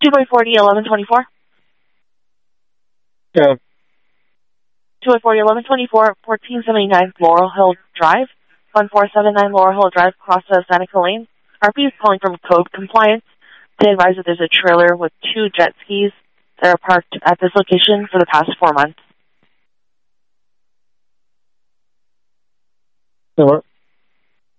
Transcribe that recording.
2x40 1124. Yeah. 2x40 1124, 1479 Laurel Hill Drive, 1479 Laurel Hill Drive, Costa Seneca Lane. RP is calling from code compliance. They advise that there's a trailer with 2 jet skis that are parked at this location for the past 4 months. What?